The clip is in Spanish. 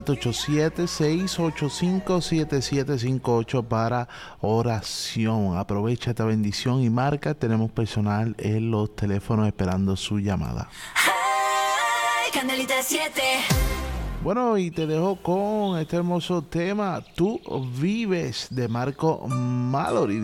807-685-7758 para oración. Aprovecha esta bendición y marca. Tenemos personal en los teléfonos esperando su llamada. Hey, Candelita 7. Bueno, y te dejo con este hermoso tema, Tú Vives, de Marco Mallory.